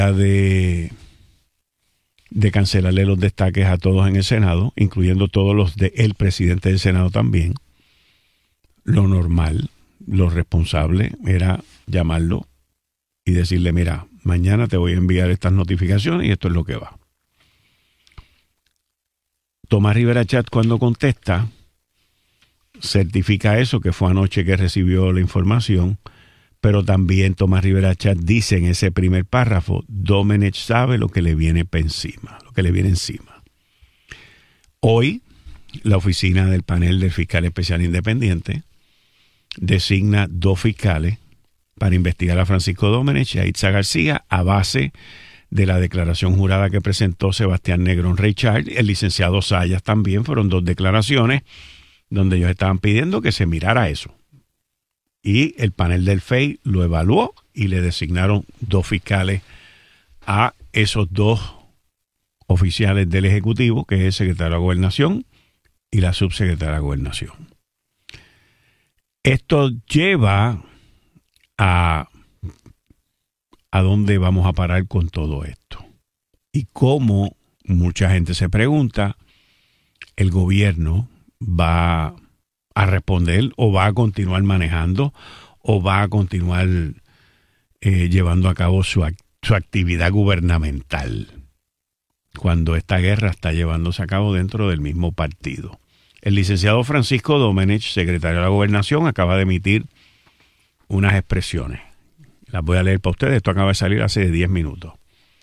de cancelarle los destaques a todos en el Senado, incluyendo todos los del presidente del Senado también. Lo normal, lo responsable era llamarlo y decirle, mira, mañana te voy a enviar estas notificaciones y esto es lo que va. Tomás Rivera Chat, cuando contesta, certifica eso, que fue anoche que recibió la información, pero también Tomás Rivera Chat dice en ese primer párrafo, Domenech sabe lo que le viene encima. Hoy, la oficina del panel del fiscal especial independiente designa 2 fiscales para investigar a Francisco Domenech y a Itza García a base de la declaración jurada que presentó Sebastián Negrón Richard. El licenciado Sayas también, fueron 2 declaraciones donde ellos estaban pidiendo que se mirara eso. Y el panel del FEI lo evaluó y le designaron 2 fiscales a esos 2 oficiales del Ejecutivo, que es el secretario de Gobernación y la subsecretaria de Gobernación. Esto lleva a dónde vamos a parar con todo esto. Y cómo mucha gente se pregunta, el gobierno va a responder o va a continuar manejando o va a continuar llevando a cabo su actividad gubernamental cuando esta guerra está llevándose a cabo dentro del mismo partido. El licenciado Francisco Domenech, secretario de la Gobernación, acaba de emitir unas expresiones. Las voy a leer para ustedes. Esto acaba de salir hace 10 minutos.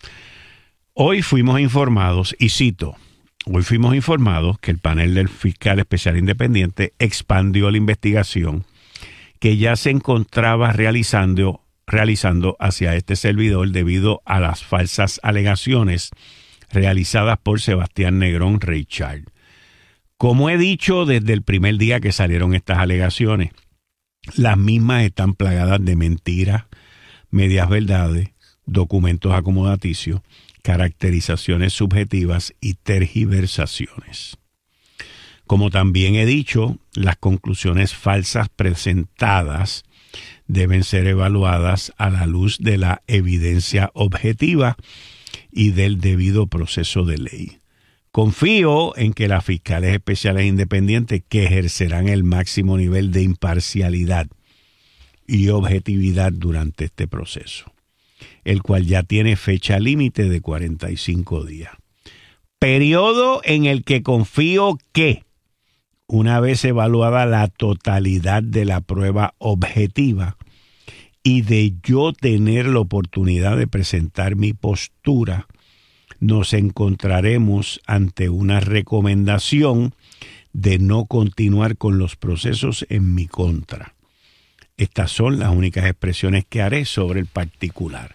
Hoy fuimos informados, y cito, hoy fuimos informados que el panel del fiscal especial independiente expandió la investigación que ya se encontraba realizando hacia este servidor debido a las falsas alegaciones realizadas por Sebastián Negrón Richard. Como he dicho desde el primer día que salieron estas alegaciones, las mismas están plagadas de mentiras, medias verdades, documentos acomodaticios, caracterizaciones subjetivas y tergiversaciones. Como también he dicho, las conclusiones falsas presentadas deben ser evaluadas a la luz de la evidencia objetiva y del debido proceso de ley. Confío en que las fiscales especiales independientes, que ejercerán el máximo nivel de imparcialidad y objetividad durante este proceso, el cual ya tiene fecha límite de 45 días. Periodo en el que confío que, una vez evaluada la totalidad de la prueba objetiva y de yo tener la oportunidad de presentar mi postura, nos encontraremos ante una recomendación de no continuar con los procesos en mi contra. Estas son las únicas expresiones que haré sobre el particular.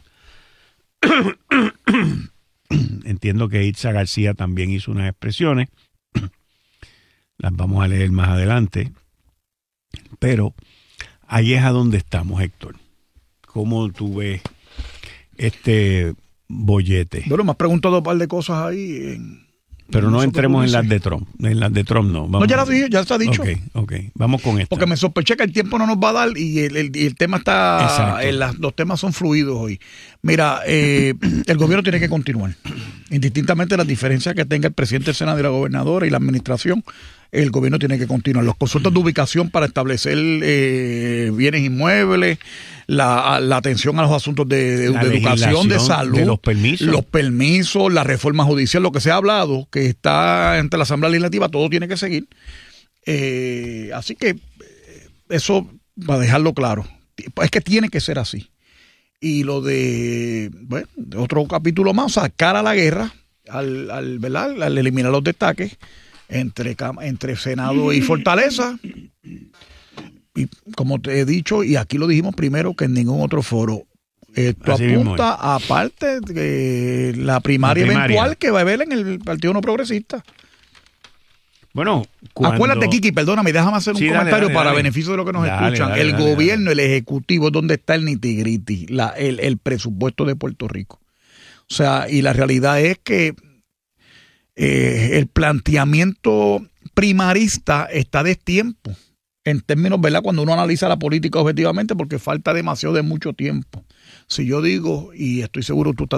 Entiendo que Itza García también hizo unas expresiones. Las vamos a leer más adelante. Pero ahí es a donde estamos, Héctor. ¿Cómo tú ves este bollete? Bueno, me has preguntado un par de cosas ahí. Pero no entremos en las de Trump. En las de Trump no. Vamos, no, ya las dije, ya está dicho. Ok. Vamos con esto. Porque me sospeché que el tiempo no nos va a dar y el tema está... los temas son fluidos hoy. Mira, el gobierno tiene que continuar. Indistintamente de las diferencias que tenga el presidente del Senado y la gobernadora y la administración, el gobierno tiene que continuar. Los consultas de ubicación para establecer bienes inmuebles, la atención a los asuntos de educación, de salud, de los permisos, la reforma judicial, lo que se ha hablado, que está entre la Asamblea Legislativa, todo tiene que seguir. Así que eso, para dejarlo claro, es que tiene que ser así. Y lo de, bueno, otro capítulo más, sacar a la guerra, ¿verdad? Al eliminar los destaques entre Senado y Fortaleza. Y como te he dicho, y aquí lo dijimos primero que en ningún otro foro, esto así apunta aparte de la primaria eventual que va a haber en el Partido No Progresista. Bueno, acuérdate, Kiki, perdóname, déjame hacer un comentario para beneficio de los que nos escuchan. El gobierno, el ejecutivo, es donde está el nitty-gritty, el presupuesto de Puerto Rico. O sea, y la realidad es que el planteamiento primarista está a destiempo, en términos, ¿verdad?, cuando uno analiza la política objetivamente, porque falta demasiado de mucho tiempo. Si yo digo, y estoy seguro tú estás